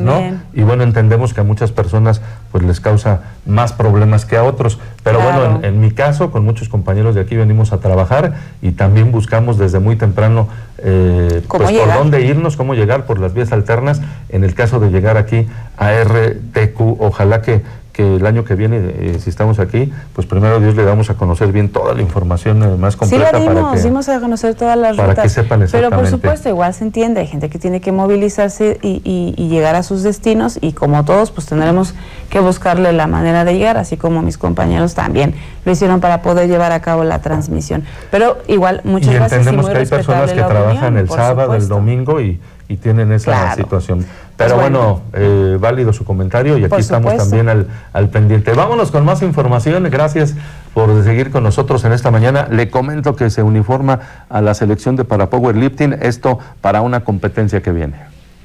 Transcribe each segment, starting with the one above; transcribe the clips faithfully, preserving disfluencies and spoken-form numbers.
¿no? Y bueno, entendemos que a muchas personas pues les causa más problemas que a otros, pero claro. bueno, en, en mi caso, con muchos compañeros de aquí venimos a trabajar y también buscamos desde muy temprano eh, pues llegar? por dónde irnos, cómo llegar por las vías alternas, en el caso de llegar aquí a R T Q. Ojalá que que el año que viene, eh, si estamos aquí, pues primero Dios le damos a conocer bien toda la información eh, más completa. Sí, la dimos, para que, dimos a conocer todas las para rutas. que sepan exactamente. Pero por supuesto, igual se entiende, hay gente que tiene que movilizarse y, y, y llegar a sus destinos, y como todos, pues tendremos que buscarle la manera de llegar, así como mis compañeros también lo hicieron para poder llevar a cabo la transmisión. Pero igual, muchas y gracias. Entendemos y que hay personas que trabajan opinión, el sábado, supuesto. el domingo y, y tienen esa claro. situación. Pero pues bueno, bueno eh, válido su comentario y aquí estamos también al, al pendiente. Vámonos con más información. Gracias por seguir con nosotros en esta mañana. Le comento que se uniforma a la selección de para powerlifting, esto para una competencia que viene.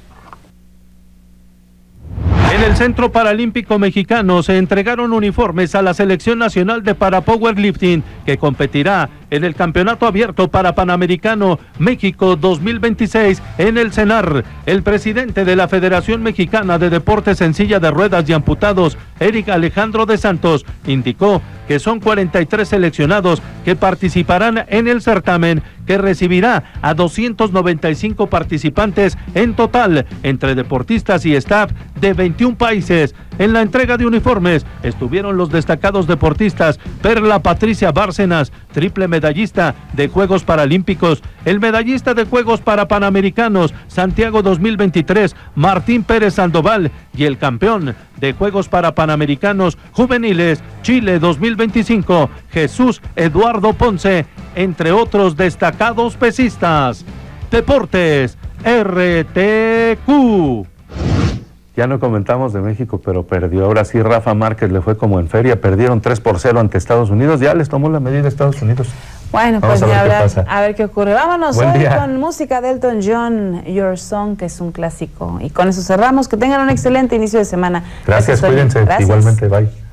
En el Centro Paralímpico Mexicano se entregaron uniformes a la Selección Nacional de para powerlifting, que competirá en el Campeonato Abierto para Panamericano México dos mil veintiséis en el CENAR. El presidente de la Federación Mexicana de Deportes en Silla de Ruedas y Amputados, Eric Alejandro de Santos, indicó que son cuarenta y tres seleccionados que participarán en el certamen, que recibirá a doscientos noventa y cinco participantes en total, entre deportistas y staff de veintiún países. En la entrega de uniformes estuvieron los destacados deportistas Perla Patricia Bárcenas, triple medallista de Juegos Paralímpicos, el medallista de Juegos para Panamericanos Santiago dos mil veintitrés, Martín Pérez Sandoval, y el campeón de Juegos para Panamericanos Juveniles Chile dos mil veinticinco, Jesús Eduardo Ponce, entre otros destacados pesistas. Deportes R T Q. Ya no comentamos de México, pero perdió. Ahora sí, Rafa Márquez le fue como en feria. Perdieron tres por cero ante Estados Unidos. Ya les tomó la medida Estados Unidos. Bueno, Vamos pues ya a ver, habrá, qué pasa. a ver qué ocurre. Vámonos Buen hoy día. con música de Elton John, Your Song, que es un clásico. Y con eso cerramos. Que tengan un excelente inicio de semana. Gracias, Gracias, cuídense. Gracias. Igualmente, bye.